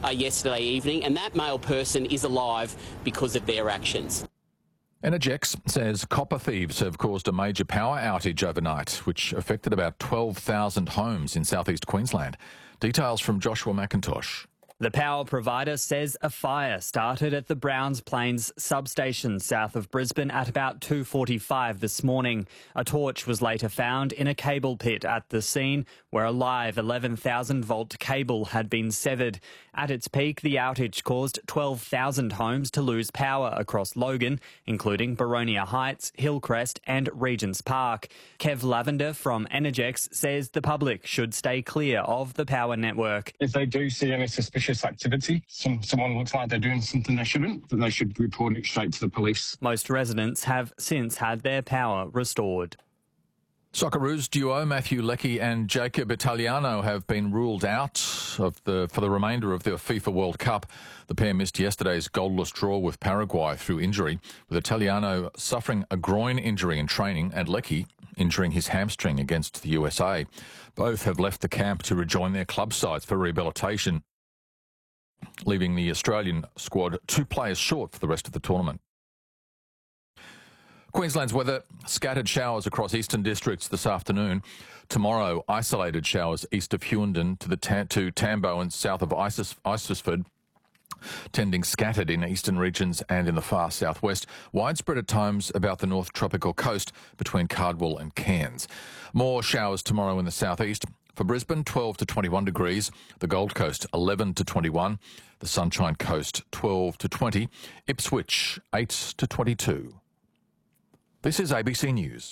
yesterday evening, and that male person is alive because of their actions. Energex says copper thieves have caused a major power outage overnight, which affected about 12,000 homes in southeast Queensland. Details from Joshua McIntosh. The power provider says a fire started at the Browns Plains substation south of Brisbane at about 2:45 this morning. A torch was later found in a cable pit at the scene where a live 11,000-volt cable had been severed. At its peak, the outage caused 12,000 homes to lose power across Logan, including Boronia Heights, Hillcrest and Regents Park. Kev Lavender from Energex says the public should stay clear of the power network. If they do see any suspicious activity, someone looks like they're doing something they shouldn't, then they should report it straight to the police. Most residents have since had their power restored. Socceroos duo Matthew Leckie and Jacob Italiano have been ruled out for the remainder of the FIFA World Cup. The pair missed yesterday's goalless draw with Paraguay through injury, with Italiano suffering a groin injury in training and Leckie injuring his hamstring against the USA. Both have left the camp to rejoin their club sides for rehabilitation, leaving the Australian squad 2 players short for the rest of the tournament. Queensland's weather, scattered showers across eastern districts this afternoon. Tomorrow, isolated showers east of Hughenden to Tambo and south of Isisford, tending scattered in eastern regions and in the far southwest. Widespread at times about the north tropical coast between Cardwell and Cairns. More showers tomorrow in the southeast. For Brisbane, 12 to 21 degrees. The Gold Coast, 11 to 21. The Sunshine Coast, 12 to 20. Ipswich, 8 to 22. This is ABC News.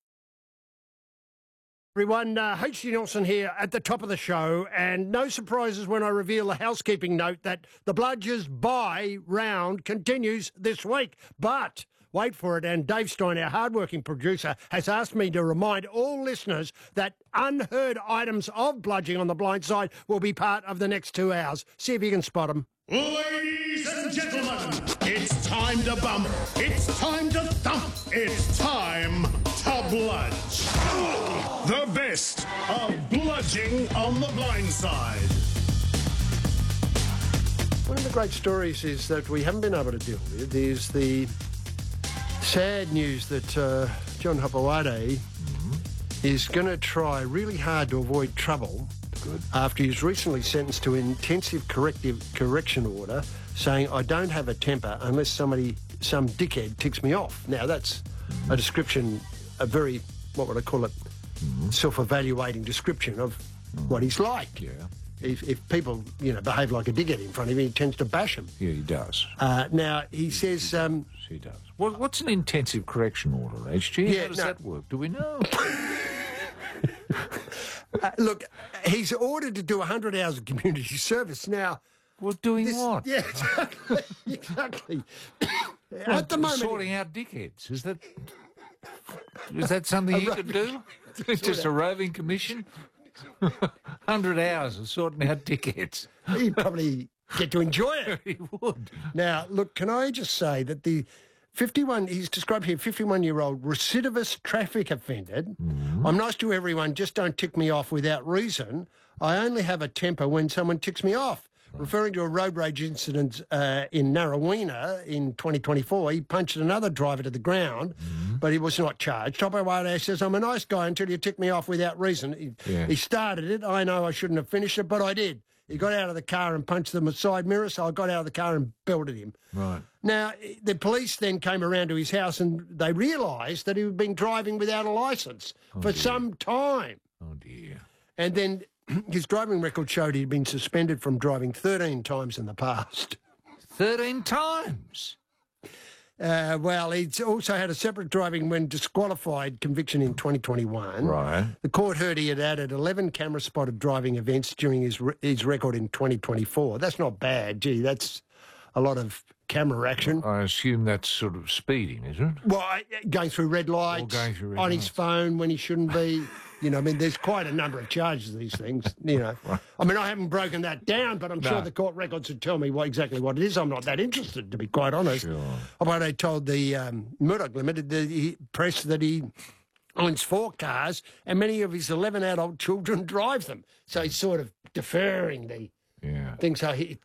Everyone, H.G. Nelson here at the top of the show, and no surprises when I reveal a housekeeping note that the Bludgers buy round continues this week. But wait for it, and Dave Stein, our hardworking producer, has asked me to remind all listeners that unheard items of bludging on the blind side will be part of the next 2 hours. See if you can spot them. Ladies and gentlemen, it's time to bump, it's time to thump, it's time to bludge. The best of bludging on the blind side. One of the great stories is that we haven't been able to deal with is the sad news that John Hopewade is going to try really hard to avoid trouble. Good. After he was recently sentenced to intensive correction order, saying, I don't have a temper unless some dickhead ticks me off. Now, that's a description, a very, what would I call it, self-evaluating description of what he's like. Yeah. If people, behave like a dickhead in front of him, he tends to bash them. Yeah, he does. Now, he says... he does. What's an intensive correction order, HG? Yeah, How does that work? Do we know? Look, he's ordered to do 100 hours of community service. Now... Well, doing what? Yeah, exactly. At the moment... Sorting out dickheads. Is that something you could do? It's just a roving commission? 100 hours of sorting out dickheads. He'd probably get to enjoy it. He would. Now, look, can I just say that the 51, he's described here, 51-year-old recidivist traffic offender. I'm nice to everyone, just don't tick me off without reason. I only have a temper when someone ticks me off. Referring to a road rage incident in Narraweena in 2024, he punched another driver to the ground, but he was not charged. Hopewade says, I'm a nice guy until you tick me off without reason. He started it. I know I shouldn't have finished it, but I did. He got out of the car and punched them with side mirror, so I got out of the car and belted him. Right. Now, the police then came around to his house and they realised that he had been driving without a licence for some time. Oh, dear. And then his driving record showed he'd been suspended from driving 13 times in the past. 13 times? Well, he's also had a separate driving when disqualified conviction in 2021. Right. The court heard he had added 11 camera-spotted driving events during his record in 2024. That's not bad. Gee, that's a lot of camera action. I assume that's sort of speeding, is it? Well, going through red lights, on his phone when he shouldn't be. There's quite a number of charges of these things, Right. I mean, I haven't broken that down, but I'm sure the court records would tell me exactly what it is. I'm not that interested, to be quite honest. Sure. But I told the Murdoch Limited, the press, that he owns 4 cars and many of his 11 adult children drive them. So he's sort of deferring the things. So